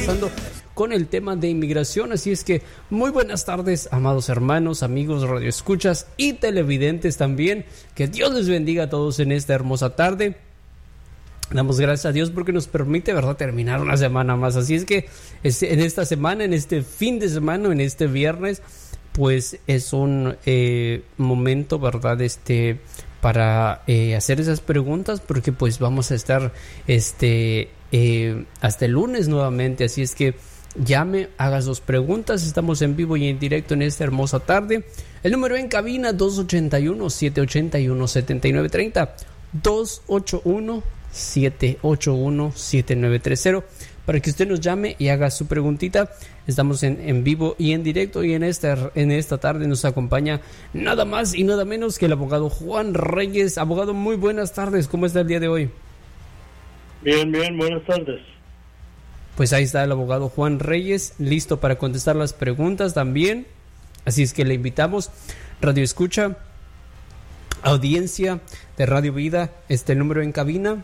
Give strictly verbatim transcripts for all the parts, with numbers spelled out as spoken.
pasando con el tema de inmigración. Así es que muy buenas tardes, amados hermanos, amigos, radioescuchas y televidentes también. Que Dios les bendiga a todos en esta hermosa tarde. Damos gracias a Dios porque nos permite, ¿verdad?, terminar una semana más. Así es que en esta semana, en este fin de semana, en este viernes, pues es un eh, momento, ¿verdad?, este para eh, hacer esas preguntas, porque pues vamos a estar este eh, hasta el lunes nuevamente. Así es que llame, haga sus preguntas. Estamos en vivo y en directo en esta hermosa tarde. El número en cabina dos ocho uno, siete ocho uno, siete nueve tres cero, dos ocho uno, siete ocho uno, siete nueve tres cero, para que usted nos llame y haga su preguntita. Estamos en, en vivo y en directo, y en esta, en esta tarde nos acompaña nada más y nada menos que el abogado Juan Reyes. Abogado, muy buenas tardes, ¿cómo está el día de hoy? Bien, bien, buenas tardes. Pues ahí está el abogado Juan Reyes, listo para contestar las preguntas también. Así es que le invitamos, Radio Escucha, audiencia de Radio Vida, este número en cabina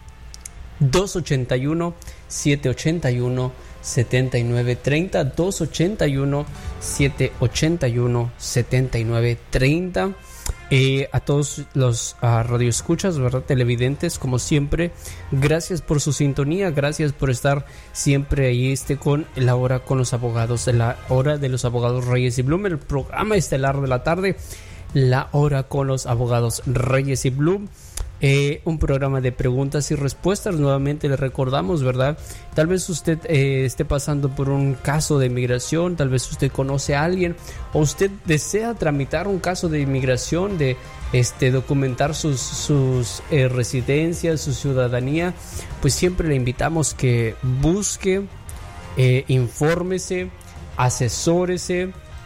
dos ocho uno, siete ocho uno, siete nueve tres cero, dos ocho uno, siete ocho uno, siete nueve tres cero. Eh, a todos los uh, radioescuchas, ¿verdad?, televidentes, como siempre, gracias por su sintonía, gracias por estar siempre ahí este con la hora con los abogados, la hora de los abogados Reyes y Blum, el programa estelar de la tarde, la hora con los abogados Reyes y Blum. Eh, un programa de preguntas y respuestas. Nuevamente le recordamos, ¿verdad? Tal vez usted eh, esté pasando por un caso de inmigración, tal vez usted conoce a alguien, o usted desea tramitar un caso de inmigración, de este documentar sus, sus eh, residencias, su ciudadanía. Pues siempre le invitamos que busque, eh, infórmese, asesórese,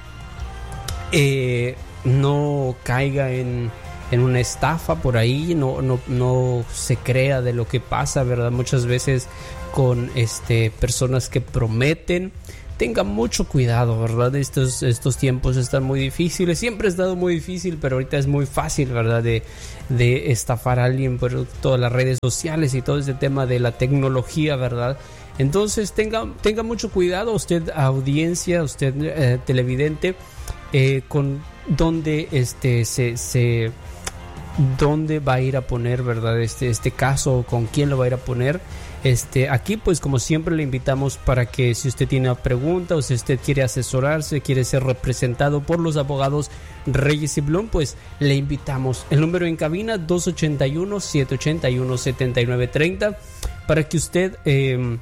eh, no caiga en en una estafa por ahí, no, no, no se crea de lo que pasa, ¿verdad? Muchas veces con este personas que prometen. Tenga mucho cuidado, ¿verdad? Estos, estos tiempos están muy difíciles. Siempre ha estado muy difícil, pero ahorita es muy fácil, ¿verdad?, de, de estafar a alguien por todas las redes sociales y todo ese tema de la tecnología, ¿verdad? Entonces tenga, tenga mucho cuidado, usted audiencia, usted eh, televidente, eh, con dónde este se... se dónde va a ir a poner, ¿verdad?, este, este caso, con quién lo va a ir a poner. Este, aquí pues como siempre le invitamos para que si usted tiene una pregunta o si usted quiere asesorarse, quiere ser representado por los abogados Reyes y Blum, pues le invitamos. El número en cabina dos ocho uno, siete ocho uno, siete nueve tres cero, para que usted eh,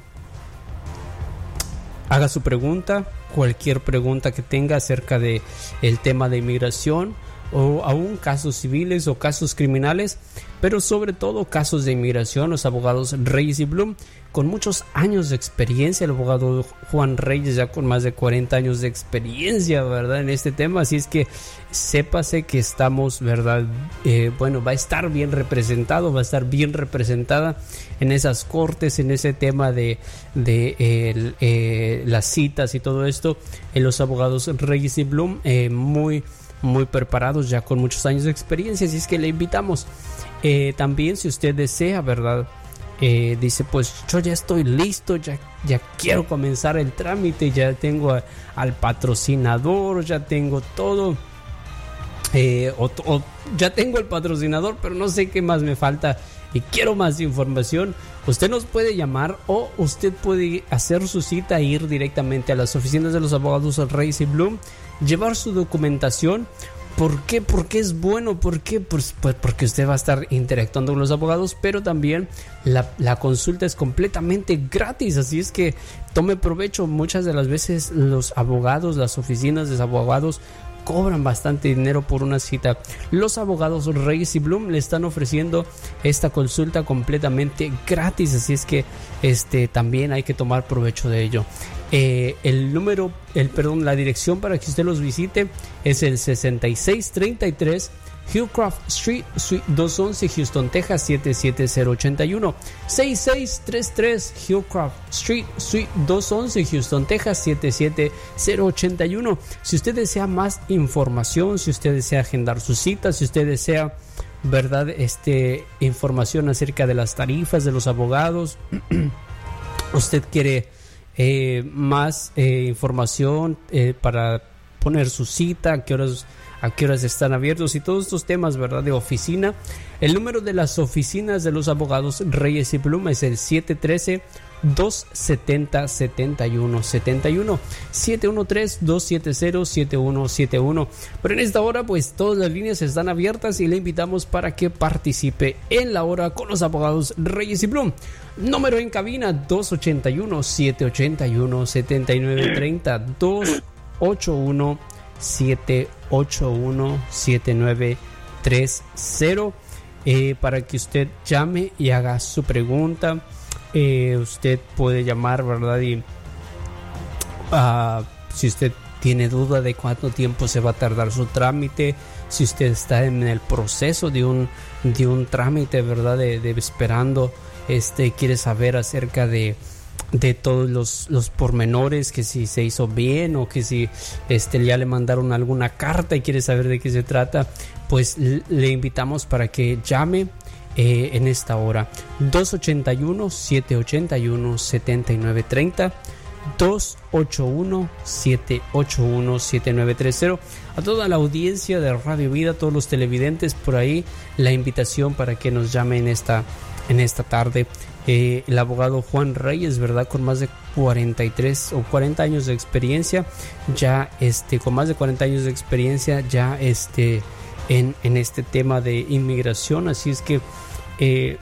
haga su pregunta, cualquier pregunta que tenga acerca de el tema de inmigración, o aún casos civiles o casos criminales, pero sobre todo casos de inmigración. Los abogados Reyes y Blum, con muchos años de experiencia, el abogado Juan Reyes ya con más de cuarenta años de experiencia, ¿verdad?, en este tema. Así es que sépase que estamos, ¿verdad?, eh, bueno, va a estar bien representado, va a estar bien representada en esas cortes, en ese tema de, de eh, eh, las citas y todo esto, en los abogados Reyes y Blum, eh, muy muy preparados, ya con muchos años de experiencia. Así es que le invitamos. Eh, también si usted desea, ¿verdad?, eh, dice, pues yo ya estoy listo, ya, ya quiero comenzar el trámite, ya tengo a, al patrocinador, ya tengo todo, eh, o, o ya tengo el patrocinador, pero no sé qué más me falta y quiero más información. Usted nos puede llamar, o usted puede hacer su cita e ir directamente a las oficinas de los abogados Reyes y Blum, llevar su documentación. ¿Por qué? Porque es bueno. ¿Por qué? Pues, pues porque usted va a estar interactuando con los abogados, pero también la, la consulta es completamente gratis. Así es que tome provecho. Muchas de las veces los abogados, las oficinas de los abogados cobran bastante dinero por una cita. Los abogados Reyes y Blum le están ofreciendo esta consulta completamente gratis, así es que este también hay que tomar provecho de ello. Eh, el número, el perdón, la dirección para que usted los visite es el sesenta y seis treinta y tres Hillcroft Street, Suite doscientos once, Houston, Texas siete siete cero ocho uno. sesenta y seis treinta y tres Hillcroft Street, Suite doscientos once, Houston, Texas siete siete cero ocho uno. Si usted desea más información, si usted desea agendar su cita, si usted desea, verdad, este información acerca de las tarifas de los abogados, usted quiere eh, más eh, información eh, para poner su cita, a qué horas a qué horas están abiertos y todos estos temas, ¿verdad?, de oficina. El número de las oficinas de los abogados Reyes y Blum es el siete uno tres, dos siete cero, siete uno siete uno, siete uno tres, dos siete cero, siete uno siete uno. Pero en esta hora pues todas las líneas están abiertas y le invitamos para que participe en la hora con los abogados Reyes y Blum. Número en cabina dos ocho uno, siete ocho uno, siete nueve tres cero, dos ocho uno, siete ocho uno, siete nueve tres cero, eh, para que usted llame y haga su pregunta. Eh, usted puede llamar, ¿verdad? Y uh, si usted tiene duda de cuánto tiempo se va a tardar su trámite, si usted está en el proceso de un de un trámite, ¿verdad?, de, de esperando, este quiere saber acerca de de todos los, los pormenores, que si se hizo bien o que si este ya le mandaron alguna carta y quiere saber de qué se trata, pues le invitamos para que llame eh, en esta hora. Dos ocho uno, siete ocho uno, siete nueve tres cero, dos ocho uno, siete ocho uno, siete nueve tres cero. A toda la audiencia de Radio Vida, todos los televidentes por ahí, la invitación para que nos llame en esta, en esta tarde. Eh, el abogado Juan Reyes, ¿verdad?, con más de cuarenta y tres o cuarenta años de experiencia, ya este con más de cuarenta años de experiencia ya este en, en este tema de inmigración. Así es que eh,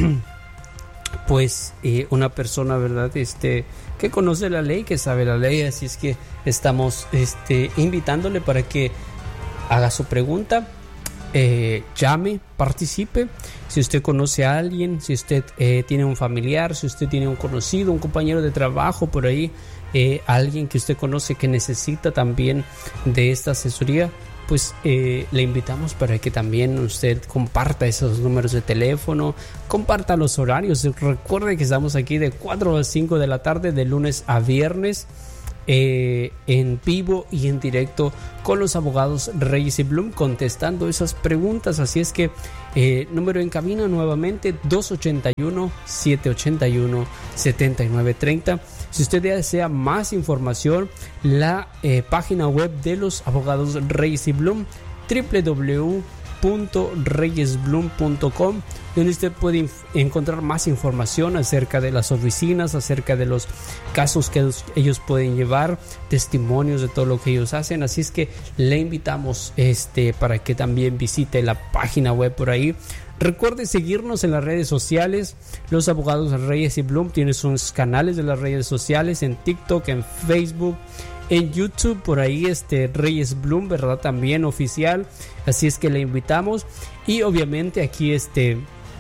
pues eh, una persona, ¿verdad?, este que conoce la ley, que sabe la ley. Así es que estamos este invitándole para que haga su pregunta, eh, llame, participe. Si usted conoce a alguien, si usted eh, tiene un familiar, si usted tiene un conocido, un compañero de trabajo por ahí, eh, alguien que usted conoce que necesita también de esta asesoría, pues eh, le invitamos para que también usted comparta esos números de teléfono, comparta los horarios. Recuerde que estamos aquí de cuatro a cinco de la tarde, de lunes a viernes, Eh, en vivo y en directo con los abogados Reyes y Blum, contestando esas preguntas. Así es que eh, número en cabina nuevamente dos ocho uno, siete ocho uno, siete nueve tres cero. Si usted desea más información, la eh, página web de los abogados Reyes y Blum, doble u doble u doble u punto reyes blum punto com, donde usted puede inf- encontrar más información acerca de las oficinas, acerca de los casos que ellos, ellos pueden llevar, testimonios de todo lo que ellos hacen. Así es que le invitamos este para que también visite la página web por ahí. Recuerde seguirnos en las redes sociales. Los abogados Reyes y Blum tienen sus canales de las redes sociales, en TikTok, en Facebook, en YouTube, por ahí este Reyes Blum, ¿verdad?, también oficial. Así es que le invitamos. Y obviamente aquí este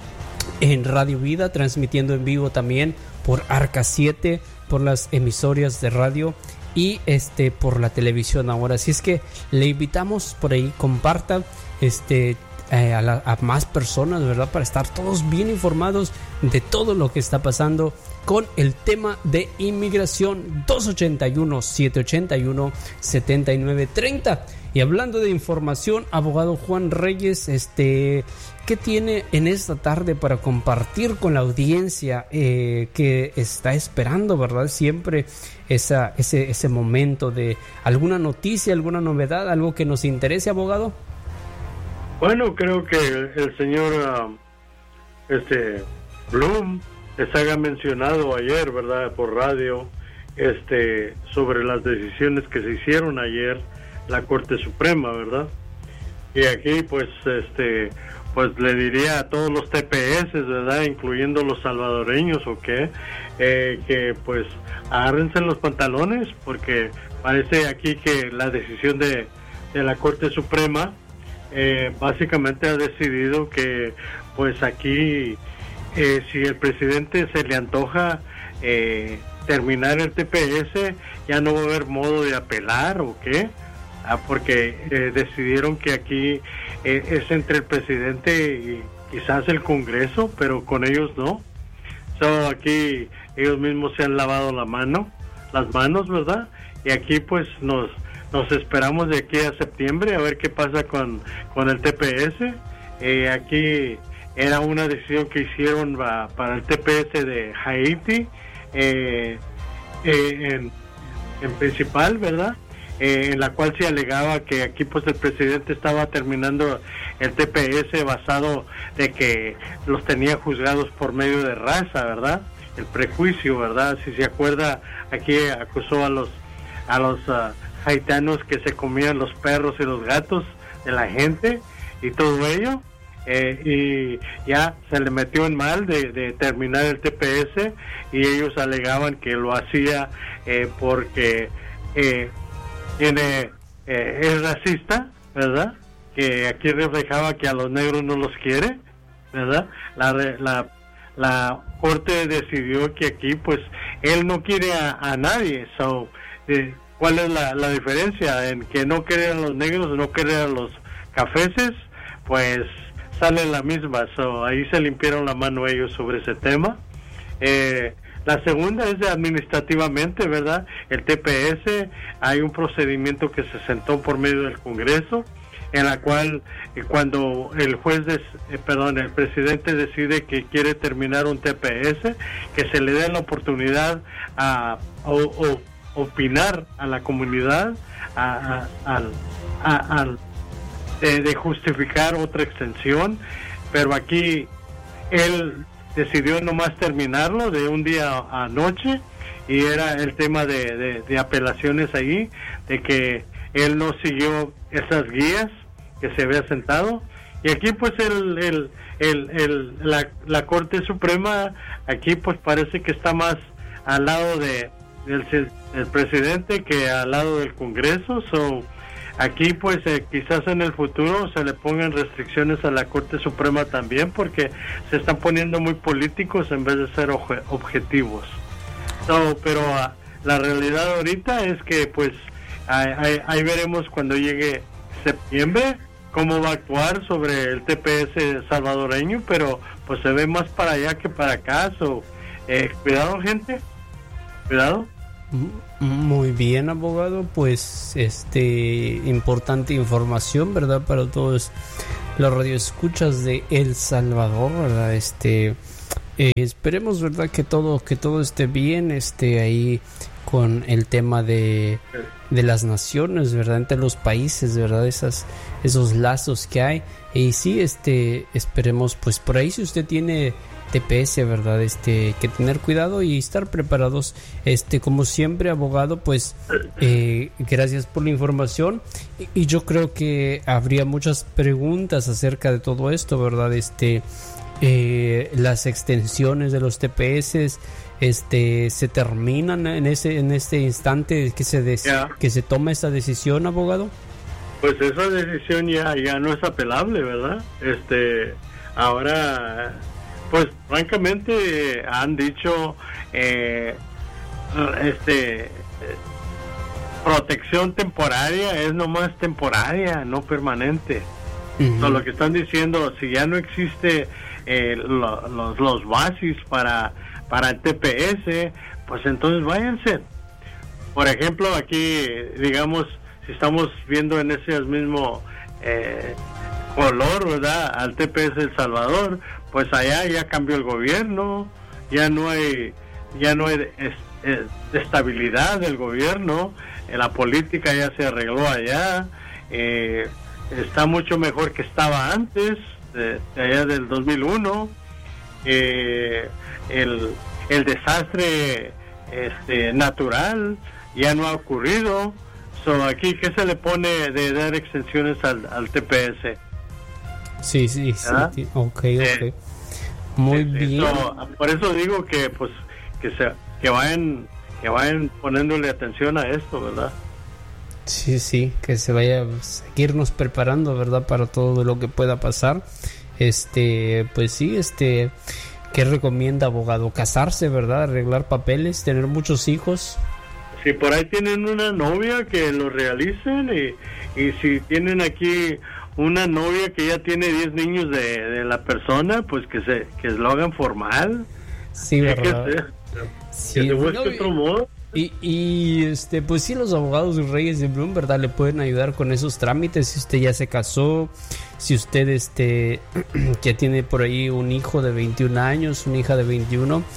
en Radio Vida, transmitiendo en vivo también por Arca siete, por las emisoras de radio y este por la televisión ahora. Así es que le invitamos por ahí, comparta este eh, a, la, a más personas, ¿verdad?, para estar todos bien informados de todo lo que está pasando con el tema de inmigración. Dos ocho uno, siete ocho uno, siete nueve tres cero. Y hablando de información, abogado Juan Reyes, este, ¿qué tiene en esta tarde para compartir con la audiencia eh, que está esperando, ¿verdad?, siempre esa, ese, ese momento de alguna noticia, alguna novedad, algo que nos interese, abogado? Bueno, creo que el, el señor uh, este Blum les haya mencionado ayer, ¿verdad?, por radio, este sobre las decisiones que se hicieron ayer la Corte Suprema, ¿verdad? Y aquí pues este pues le diría a todos los T P S, ¿verdad?, incluyendo los salvadoreños, ¿o qué? Eh, que pues agárrense los pantalones, porque parece aquí que la decisión de, de la Corte Suprema eh, básicamente ha decidido que pues aquí eh, si el presidente se le antoja eh, terminar el T P S, ya no va a haber modo de apelar, ¿o qué? Ah, porque eh, decidieron que aquí eh, es entre el presidente y quizás el Congreso, pero con ellos no. So, aquí ellos mismos se han lavado la mano, las manos, ¿verdad? Y aquí pues nos nos esperamos de aquí a septiembre a ver qué pasa con, con el T P S. Eh, aquí era una decisión que hicieron va, para el T P S de Haití. Eh, eh, en, en principal, ¿verdad? Eh, en la cual se alegaba que aquí pues el presidente estaba terminando el T P S basado de que los tenía juzgados por medio de raza, ¿verdad? El prejuicio, ¿verdad? Si se acuerda, aquí acusó a los a los uh, haitianos que se comían los perros y los gatos de la gente y todo ello, eh, y ya se le metió en mal de, de terminar el T P S, y ellos alegaban que lo hacía eh, porque eh, tiene eh, es racista, ¿verdad? Que aquí reflejaba que a los negros no los quiere, ¿verdad? La la la corte decidió que aquí pues él no quiere a, a nadie. So, eh, ¿cuál es la, la diferencia en que no quiere a los negros, no quiere a los cafeses? Pues sale la misma. So, ahí se limpiaron la mano ellos sobre ese tema. Eh, La segunda es de administrativamente, ¿verdad? El T P S, hay un procedimiento que se sentó por medio del Congreso, en la cual eh, cuando el juez, des, eh, perdón, el presidente decide que quiere terminar un T P S, que se le dé la oportunidad a, a, a opinar a la comunidad, a, a, a, a, a de, de justificar otra extensión, pero aquí él decidió nomás terminarlo de un día a noche, y era el tema de, de, de apelaciones allí, de que él no siguió esas guías que se había sentado, y aquí pues el, el, el, el la, la Corte Suprema aquí pues parece que está más al lado de del, del presidente que al lado del Congreso. So, aquí pues eh, quizás en el futuro se le pongan restricciones a la Corte Suprema también, porque se están poniendo muy políticos en vez de ser oje- objetivos. So, pero uh, la realidad ahorita es que pues ahí, ahí, ahí veremos cuando llegue septiembre cómo va a actuar sobre el T P S salvadoreño, pero pues se ve más para allá que para acá. So, eh, cuidado, gente, cuidado. Muy bien, abogado, pues este importante información, ¿verdad? Para todos los radioescuchas de El Salvador, ¿verdad? Este eh, esperemos, ¿verdad? Que todo que todo esté bien, este ahí con el tema de de las naciones, ¿verdad? Entre los países, ¿verdad? Esas esos lazos que hay, y sí, este esperemos, pues por ahí si usted tiene T P S, ¿verdad? Este, que tener cuidado y estar preparados. Este, como siempre, abogado, pues eh, gracias por la información, y, y yo creo que habría muchas preguntas acerca de todo esto, ¿verdad? Este, eh, las extensiones de los T P S, este, se terminan en ese en este instante que se des, yeah. que se toma esa decisión, abogado. Pues esa decisión ya ya no es apelable, ¿verdad? Este, ahora pues francamente han dicho eh, este eh, protección temporaria es nomás temporaria, no permanente. Uh-huh. So, lo que están diciendo, si ya no existe eh, lo, los los bases para para el T P S, pues entonces váyanse. Por ejemplo, aquí digamos, si estamos viendo en ese mismo eh, color, ¿verdad? Al T P S El Salvador, pues allá ya cambió el gobierno, ya no hay ya no hay es, es, estabilidad del gobierno, eh, la política ya se arregló allá, eh, está mucho mejor que estaba antes, de, de allá del dos mil uno, eh, el, el desastre este, natural ya no ha ocurrido. So, aquí, ¿qué se le pone de dar extensiones al, al T P S? Sí, sí, ¿Ah? sí, ok, ok. Eh, Muy eh, bien. Eso, por eso digo que pues que se que vayan que vayan poniéndole atención a esto, ¿verdad? Sí, sí, que se vaya a seguirnos preparando, ¿verdad? Para todo lo que pueda pasar. Este, pues sí, este, ¿qué recomienda, abogado? Casarse, ¿verdad? Arreglar papeles, tener muchos hijos. Si por ahí tienen una novia, que lo realicen, y, y si tienen aquí una novia que ya tiene diez niños de, de la persona, pues que se que lo hagan formal. Sí, ¿verdad? Que se, sí, que se busque no, otro modo. Y, y este, pues sí, los abogados de Reyes de Bloom, ¿verdad? Le pueden ayudar con esos trámites. Si usted ya se casó, si usted este ya tiene por ahí un hijo de veintiún años, una hija de veintiuno,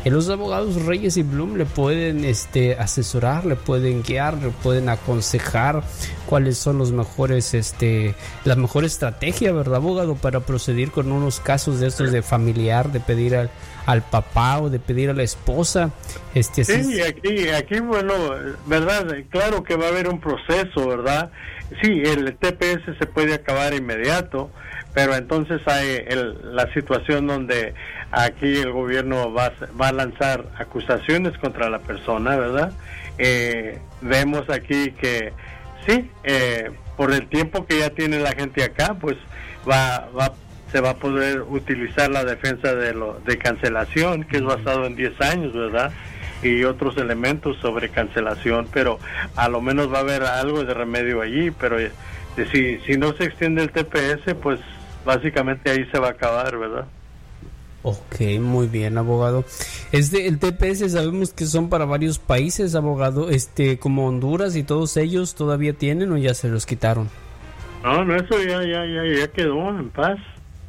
Y los abogados Reyes y Bloom le pueden este, asesorar, le pueden guiar, le pueden aconsejar cuáles son los mejores, este, la mejor estrategia, ¿verdad, abogado? Para proceder con unos casos de estos de familiar, de pedir al, al papá o de pedir a la esposa. Este, sí, sí, aquí, aquí, bueno, ¿verdad? Claro que va a haber un proceso, ¿verdad? Sí, el T P S se puede acabar inmediato, pero entonces hay el, la situación donde aquí el gobierno va, va a lanzar acusaciones contra la persona, ¿verdad? Eh, vemos aquí que sí, eh, por el tiempo que ya tiene la gente acá, pues va, va se va a poder utilizar la defensa de, lo, de cancelación, que es basado en diez años, ¿verdad? Y otros elementos sobre cancelación, pero a lo menos va a haber algo de remedio allí, pero de, si, si no se extiende el T P S, pues básicamente ahí se va a acabar, ¿verdad? Ok, muy bien, abogado. Este, el T P S sabemos que son para varios países, abogado, este, como Honduras y todos ellos, ¿todavía tienen o ya se los quitaron? No, no, eso ya, ya, ya, ya quedó en paz.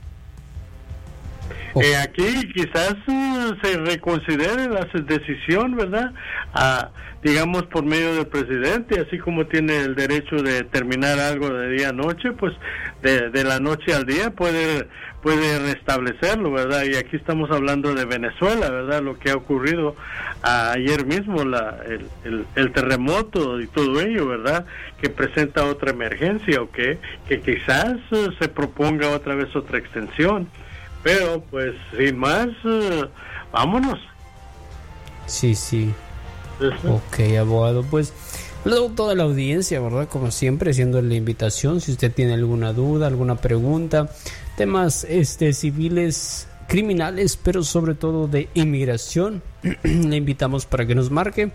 Eh, aquí quizás uh, se reconsidere la decisión, ¿verdad? Ah, digamos por medio del presidente, así como tiene el derecho de terminar algo de día a noche, pues de, de la noche al día puede puede restablecerlo, ¿verdad? Y aquí estamos hablando de Venezuela, ¿verdad? Lo que ha ocurrido ah, ayer mismo, la, el, el, el terremoto y todo ello, ¿verdad? Que presenta otra emergencia, ¿o qué? Que quizás uh, se proponga otra vez otra extensión. Pero, pues, sin más, uh, vámonos. Sí, sí. Uh-huh. Ok, abogado, pues, luego toda la audiencia, ¿verdad? Como siempre, haciendo la invitación, si usted tiene alguna duda, alguna pregunta, temas este, civiles, criminales, pero sobre todo de inmigración, le invitamos para que nos marque.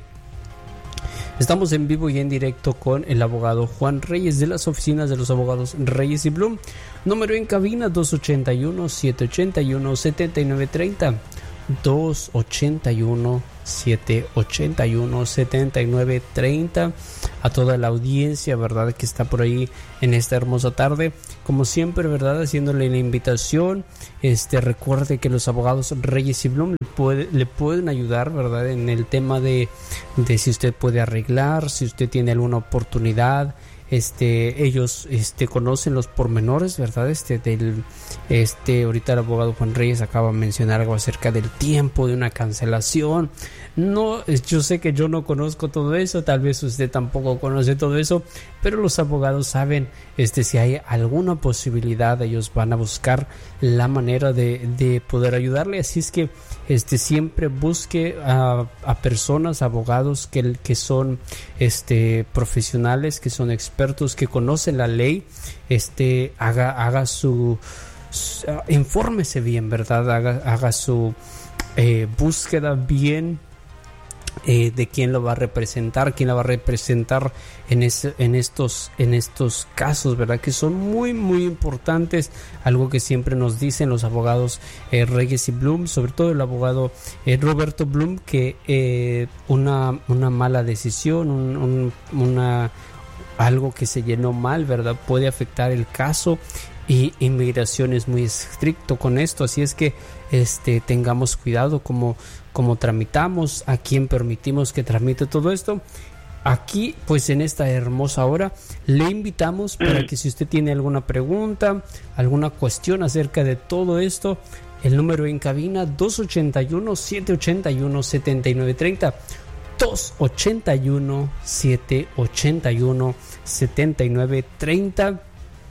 Estamos en vivo y en directo con el abogado Juan Reyes de las oficinas de los abogados Reyes y Bloom. Número en cabina dos ochenta y uno, siete ochenta y uno, setenta y nueve treinta. dos ochenta y uno, siete ochenta y uno, setenta y nueve treinta. A toda la audiencia, ¿verdad? Que está por ahí en esta hermosa tarde. Como siempre, ¿verdad? Haciéndole la invitación. Este, recuerde que los abogados Reyes y Bloom le, puede, le pueden ayudar, ¿verdad? En el tema de, de si usted puede arreglar, si usted tiene alguna oportunidad. Este, ellos este, conocen los pormenores, ¿verdad? Este, del, este, ahorita el abogado Juan Reyes acaba de mencionar algo acerca del tiempo de una cancelación. No, yo sé que yo no conozco todo eso, tal vez usted tampoco conoce todo eso, pero los abogados saben, este, si hay alguna posibilidad, ellos van a buscar la manera de, de poder ayudarle. Así es que, este, siempre busque a, a personas, abogados que, que son, este, profesionales, que son expertos, que conocen la ley. Este, haga, haga su, su uh, infórmese bien, ¿verdad? Haga, haga su eh, búsqueda bien. Eh, de quién lo va a representar, quién la va a representar en, ese, en, estos, en estos casos, ¿verdad? Que son muy, muy importantes. Algo que siempre nos dicen los abogados eh, Reyes y Bloom, sobre todo el abogado eh, Roberto Bloom, que eh, una, una mala decisión, un, un, una, algo que se llenó mal, ¿verdad? Puede afectar el caso. Y inmigración es muy estricto con esto, así es que este, tengamos cuidado como, como tramitamos, a quién permitimos que tramite todo esto. Aquí, pues en esta hermosa hora, le invitamos para que si usted tiene alguna pregunta, alguna cuestión acerca de todo esto, el número en cabina dos ochenta y uno, siete ochenta y uno, setenta y nueve treinta. dos ochenta y uno, siete ochenta y uno, setenta y nueve treinta.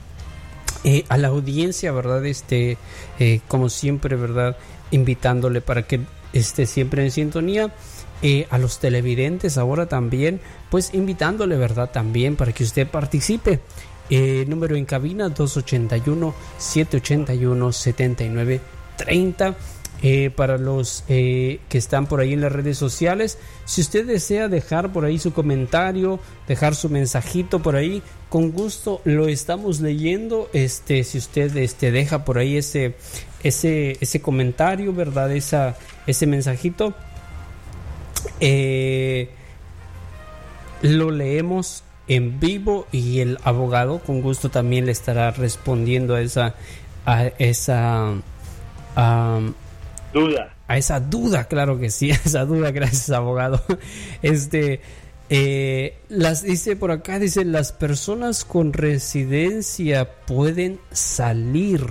Eh, a la audiencia, ¿verdad? Este, eh, como siempre, ¿verdad? Invitándole para que esté siempre en sintonía. Eh, a los televidentes ahora también, pues invitándole, ¿verdad? También para que usted participe. Eh, número en cabina dos ochenta y uno, siete ochenta y uno, setenta y nueve treinta. Eh, para los eh, que están por ahí en las redes sociales, si usted desea dejar por ahí su comentario, dejar su mensajito por ahí, con gusto lo estamos leyendo. Este, si usted este, deja por ahí ese, ese, ese comentario, ¿verdad? Esa, ese mensajito, eh, lo leemos en vivo y el abogado con gusto también le estará respondiendo a esa, a esa, um, duda. A esa duda, claro que sí, a esa duda, gracias, abogado. Este, eh, las dice por acá, dice, las personas con residencia pueden salir.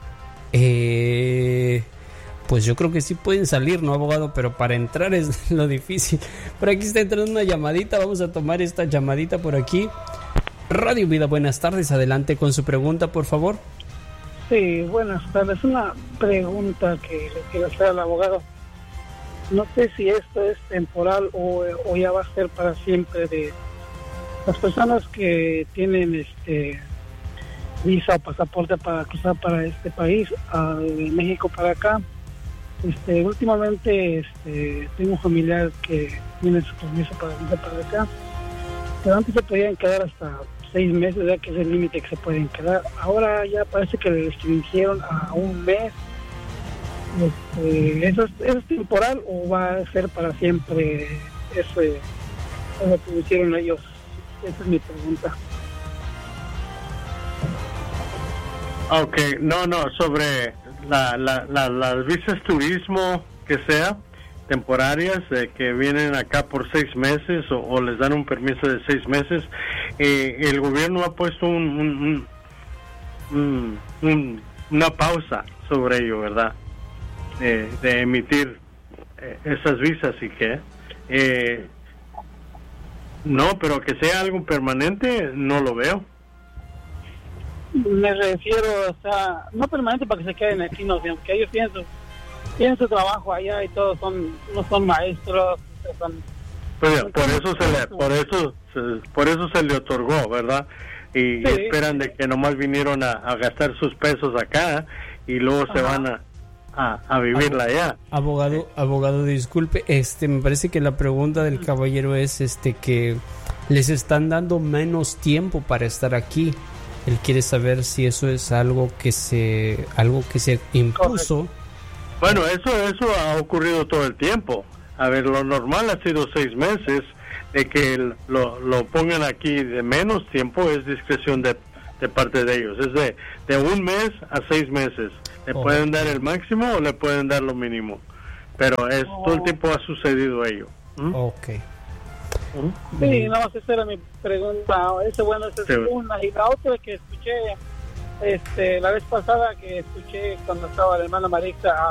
Eh, pues yo creo que sí pueden salir, ¿no, abogado? Pero para entrar es lo difícil. Por aquí está entrando una llamadita, vamos a tomar esta llamadita por aquí. Radio Vida, buenas tardes, adelante con su pregunta, por favor. Sí, buenas tardes. Una pregunta que le quiero hacer al abogado. No sé si esto es temporal o, o ya va a ser para siempre. De las personas que tienen este visa o pasaporte para cruzar para este país, a, de México para acá. Este, últimamente este, tengo un familiar que tiene su permiso para visa para acá. Pero antes se podían quedar hasta seis meses, ya que es el límite que se pueden quedar. Ahora ya parece que le restringieron a un mes. Este, ¿eso, es, ¿Eso es temporal o va a ser para siempre ese, eso que hicieron ellos? Esa es mi pregunta. Ok, no, no, sobre la, la, la, las visas turismo que sea, temporarias, eh, que vienen acá por seis meses o, o les dan un permiso de seis meses, eh, el gobierno ha puesto un, un, un, un, una pausa sobre ello, ¿verdad? Eh, de emitir eh, esas visas y que eh, no, pero que sea algo permanente, no lo veo. Me refiero, o sea, no permanente para que se queden aquí, no, sino que ellos tienen su, tienen su trabajo allá y todos son, no son maestros, son, pues ya, por eso se le, por eso, se, por eso se le otorgó, ¿verdad? Y sí, esperan de que nomás vinieron a, a gastar sus pesos acá y luego Ajá. se van a, a, a vivirla allá. Abogado, abogado, disculpe, este, me parece que la pregunta del caballero es, este, que les están dando menos tiempo para estar aquí. Él quiere saber si eso es algo que se algo que se impuso. Bueno, eso eso ha ocurrido todo el tiempo. A ver, lo normal ha sido seis meses. De que el, lo, lo pongan aquí de menos tiempo es discreción de, de parte de ellos. Es de, de un mes a seis meses. Le oh. pueden dar el máximo o le pueden dar lo mínimo. Pero es oh. todo el tiempo ha sucedido ello. ¿Mm? Ok. Sí, no, esa era mi pregunta. Ese, bueno, esa es sí. una. Y la otra que escuché este, la vez pasada, que escuché cuando estaba la hermana Marisa